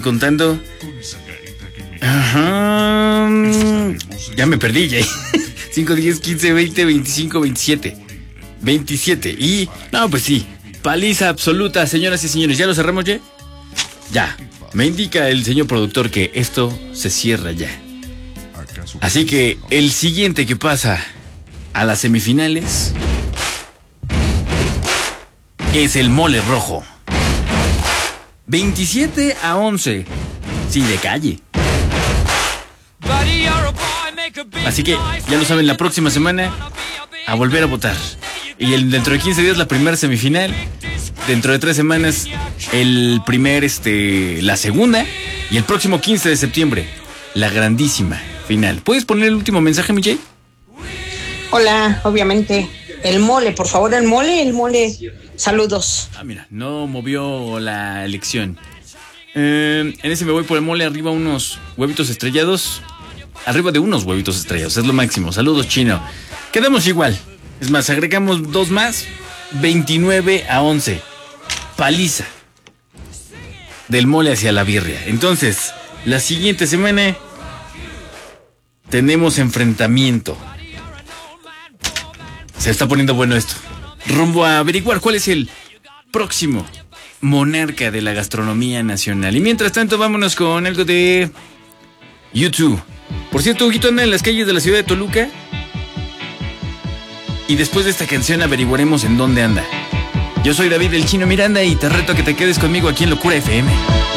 contando. Ajá. Ya me perdí, Jay. 5, 10, 15, 20, 25, 27. 27. Y, no, pues sí. Paliza absoluta, señoras y señores. ¿Ya lo cerramos, Jay? Ya. Me indica el señor productor que esto se cierra ya. Así que el siguiente que pasa a las semifinales es el Mole Rojo. 27-11. Sí, de calle. Así que, ya lo saben, la próxima semana a volver a votar. Y dentro de 15 días la primera semifinal. Dentro de 3 semanas la segunda. Y el próximo 15 de septiembre la grandísima final. ¿Puedes poner el último mensaje, Michelle? Hola, obviamente. El mole, por favor, el mole. Saludos. Mira, no movió la elección. En ese me voy por el mole, arriba unos huevitos estrellados. Arriba de unos huevitos estrellados, es lo máximo. Saludos, Chino. Quedamos igual. Es más, agregamos 2 más. 29-11. Paliza del mole hacia la birria. Entonces, la siguiente semana tenemos enfrentamiento. Se está poniendo bueno esto. Rumbo a averiguar cuál es el próximo monarca de la gastronomía nacional. Y mientras tanto, vámonos con algo de YouTube. Por cierto, Huguito anda en las calles de la ciudad de Toluca. Y después de esta canción averiguaremos en dónde anda. Yo soy David el Chino Miranda y te reto a que te quedes conmigo aquí en Locura FM.